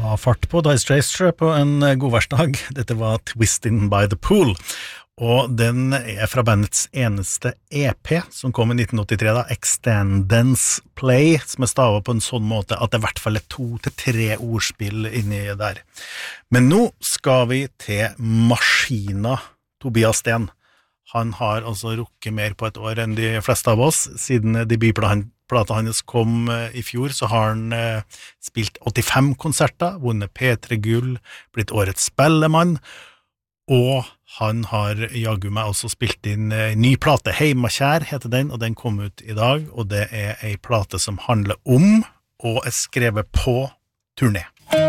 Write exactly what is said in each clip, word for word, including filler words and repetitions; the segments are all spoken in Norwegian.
ta fart på Dire Straits på en godværsdag. Dette var Twisting by the Pool, og den er fra bandets eneste E P som kom i nitten åttitre da, Extendance Play, som er stavet på en sånn måte at det i hvert fall er to til tre ordspill inni der. Men nå skal vi til Maskina, Tobias Sten. Han har altså rukket mer på et år enn de fleste av oss. Siden debutplata hans kom i fjor, så har han eh, spilt åttifem konserter, vunnet P tre Gull, blitt årets spellemann, og han har jaggu meg også spilt inn en ny plate. Heimakjær heter den, og den kom ut i dag, og det er en plate som handler om, og er skrevet på turné.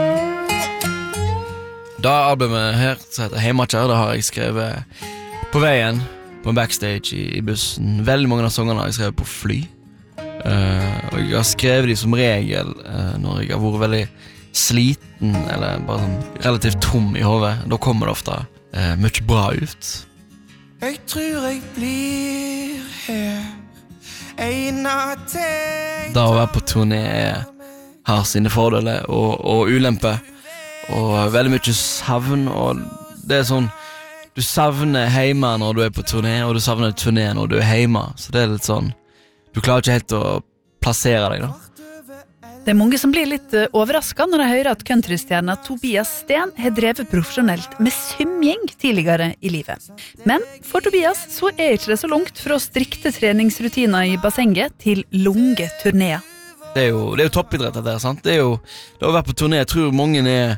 Da albumet her, som heter Heimakjær, da har jeg skrevet på veien, på en backstage i, i bussen. Veldig mange av sangene har jeg skrevet på fly. Uh, og jeg har skrevet de som regel uh, når jeg har vært veldig sliten, eller bare sånn relativt tom i hodet. Da kommer det ofte uh, mye bra ut. Jeg tror jeg blir her en natt. Da å være på turné har sine fordeler og, og ulemper, og veldig mye savn, og det er sånn du savner hjemme når du er på turné, og du savner turné når du er hjemme. Så det er litt sånn, du klarer ikke helt å plassere deg da. Det er mange som blir litt overrasket når de hører at countrystjerna Tobias Sten har drevet profesjonelt med symming tidligere i livet. Men for Tobias så er ikke det så langt fra strikte treningsrutiner i bassenget til lange turnéer. Det er jo, det er jo toppidrett dette, sant? Det er jo, det har vært på turné, jeg tror mange er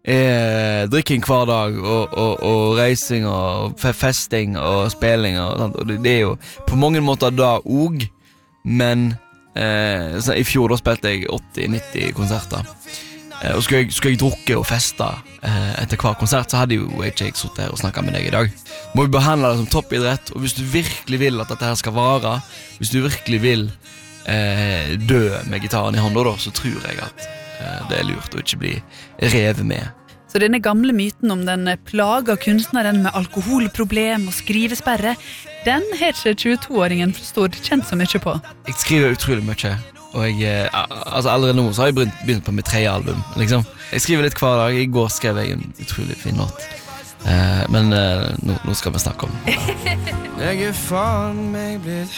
er drikking hver dag og, og, og reising og festing og spilling og, og det, det er jo på mange måter da og men eh, i fjor da spilte jeg åtti til nitti konserter eh, og skulle jeg, skulle jeg drukke og feste eh, etter hver konsert så hadde jo jeg ikke jeg suttet her og snakket med deg i dag. Må vi behandle det som toppidrett, og hvis du virkelig vil at dette her skal vare, hvis du virkelig vil eh, dø med gitaren i hånda da, så tror jeg at det er lurt å ikke bli revet med. Så denne gamle myten om den plaga kunstneren med alkoholproblem og skrivesperre, den har ikke tjueto-åringen forstått kjent så mye på. Jeg skriver utrolig mye, og jeg, altså allerede nå så har jeg begynt, begynt på mitt tredje album, liksom. Jeg skriver litt hver dag, i går skrev jeg en utrolig fin låt. Eh, men eh, nå, nå skal vi snakke om det. Jeg er faen meg blitt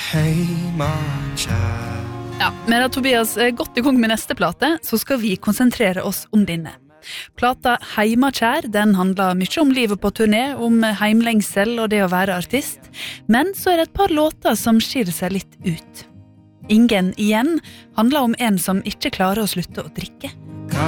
heimakjær. Ja, med at Tobias er godt i gang med neste plate, så skal vi konsentrere oss om denne. Plata Heimakjær, den handler mye om livet på turné, om heimlengsel og det å være artist, men så er det et par låter som skiller seg litt ut. Ingen igjen handler om en som ikke klarer å slutte å drikke.